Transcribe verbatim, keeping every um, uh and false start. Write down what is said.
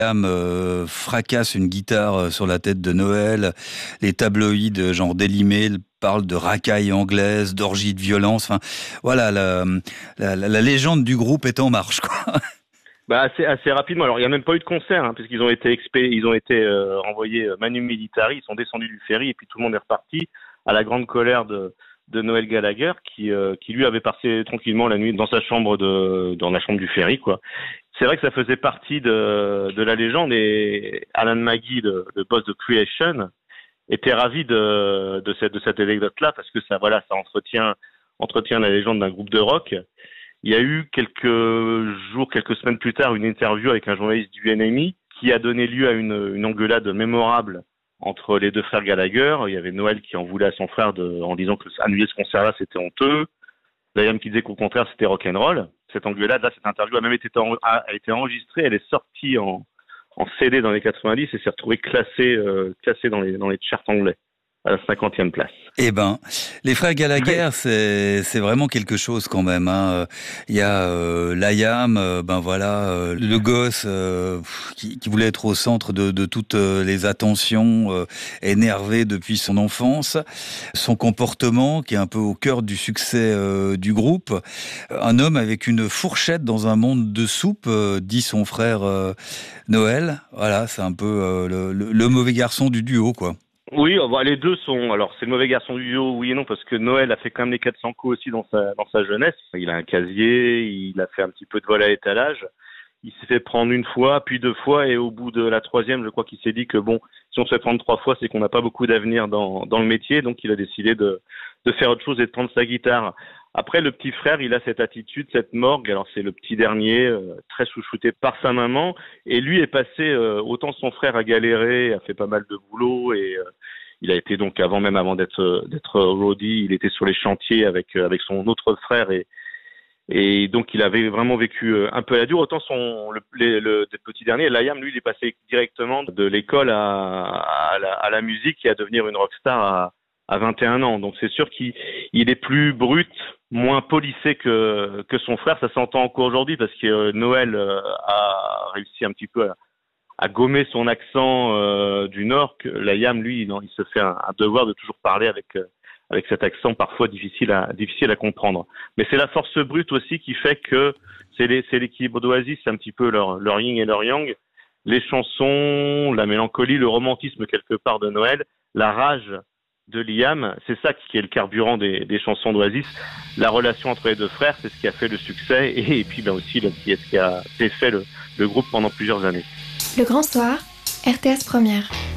Liam euh, fracasse une guitare sur la tête de Noël. Les tabloïds, genre Daily Mail, parlent de racailles anglaises, d'orgies de violence. Enfin, voilà, la, la, la, la légende du groupe est en marche, quoi. Bah assez assez rapidement. Alors il y a même pas eu de concert hein, puisqu'ils ont été expé, ils ont été euh, envoyés euh, manu militari, ils sont descendus du ferry et puis tout le monde est reparti à la grande colère de de Noël Gallagher qui euh, qui lui avait passé tranquillement la nuit dans sa chambre de dans la chambre du ferry quoi. C'est vrai que ça faisait partie de de la légende et Alan Maggie, le, le boss de Creation, était ravi de de cette de cette anecdote là parce que ça voilà ça entretient entretient la légende d'un groupe de rock. Il y a eu quelques jours, quelques semaines plus tard, une interview avec un journaliste du N M I qui a donné lieu à une, une engueulade mémorable entre les deux frères Gallagher. Il y avait Noël qui en voulait à son frère de, en disant que annuler ce concert-là, c'était honteux. Liam qui disait qu'au contraire, c'était rock'n'roll. Cette engueulade-là, cette interview a même été, a été enregistrée. Elle est sortie en, en C D dans les quatre-vingt-dix et s'est retrouvée classée, euh, classée dans les, dans les charts anglais à la cinquantième place. Eh ben, les frères Gallagher, c'est c'est vraiment quelque chose quand même. Hein. Il y a euh, Liam, euh, ben voilà, euh, le gosse euh, qui, qui voulait être au centre de, de toutes les attentions, euh, énervé depuis son enfance. Son comportement qui est un peu au cœur du succès euh, du groupe. Un homme avec une fourchette dans un monde de soupe, euh, dit son frère euh, Noël. Voilà, c'est un peu euh, le, le, le mauvais garçon du duo, quoi. Oui, les deux sont. Alors, c'est le mauvais garçon du duo, oui et non, parce que Noël a fait quand même les quatre cents coups aussi dans sa dans sa jeunesse. Il a un casier, il a fait un petit peu de vol à étalage. Il s'est fait prendre une fois, puis deux fois, et au bout de la troisième, je crois qu'il s'est dit que bon, si on se fait prendre trois fois, c'est qu'on n'a pas beaucoup d'avenir dans dans le métier, donc il a décidé de de faire autre chose et de prendre sa guitare. Après, le petit frère, il a cette attitude, cette morgue. Alors, c'est le petit dernier, euh, très chouchouté par sa maman. Et lui est passé, euh, autant son frère a galéré, a fait pas mal de boulot. Et euh, il a été donc, avant même, avant d'être d'être roadie, il était sur les chantiers avec euh, avec son autre frère. Et, et donc, il avait vraiment vécu euh, un peu à la dure. Autant son, le, le, le, le petit dernier, Liam, lui, il est passé directement de l'école à, à, la, à la musique et à devenir une rockstar à à vingt et un ans. Donc c'est sûr qu'il il est plus brut, moins polissé que que son frère. Ça s'entend encore aujourd'hui parce que euh, Noël euh, a réussi un petit peu à, à gommer son accent euh, du Nord. Que Liam, lui, non, il se fait un, un devoir de toujours parler avec euh, avec cet accent parfois difficile à difficile à comprendre. Mais c'est la force brute aussi qui fait que c'est les, c'est l'équilibre d'Oasis, c'est un petit peu leur leur yin et leur yang. Les chansons, la mélancolie, le romantisme quelque part de Noël, la rage de Liam, c'est ça qui est le carburant des, des chansons d'Oasis. La relation entre les deux frères, c'est ce qui a fait le succès et, et puis ben aussi le, ce qui a fait le, le groupe pendant plusieurs années. Le Grand Soir, R T S Première.